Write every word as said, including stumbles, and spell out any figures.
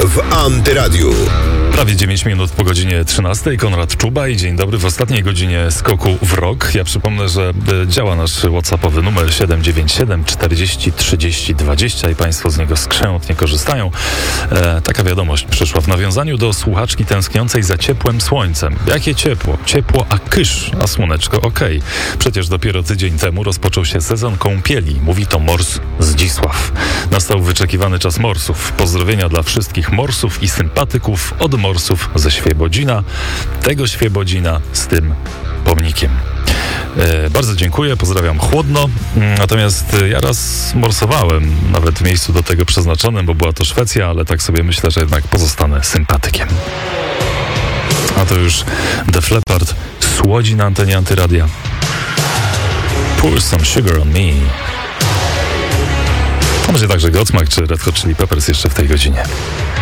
w Antyradiu. Prawie dziewięć minut po godzinie trzynastej. Konrad Czuba i dzień dobry w ostatniej godzinie skoku w rok. Ja przypomnę, że działa nasz whatsappowy numer siedem dziewięć siedem czterdzieści trzydzieści dwadzieścia i Państwo z niego skrzętnie korzystają. E, taka wiadomość przyszła w nawiązaniu do słuchaczki tęskniącej za ciepłym słońcem. Jakie ciepło? Ciepło, a kysz, a słoneczko okej. Okay. Przecież dopiero tydzień temu rozpoczął się sezon kąpieli. Mówi to Mors Zdzisław. Nastał wyczekiwany czas morsów. Pozdrowienia dla wszystkich morsów i sympatyków od morsów ze Świebodzina. Tego Świebodzina z tym pomnikiem. E, bardzo dziękuję, pozdrawiam chłodno. Natomiast ja raz morsowałem, nawet w miejscu do tego przeznaczonym, bo była to Szwecja, ale tak sobie myślę, że jednak pozostanę sympatykiem. A to już Def Leppard słodzi na antenie Antyradia. Pour some sugar on me. A może także Godsmack czy Red Hot Chili Peppers jeszcze w tej godzinie.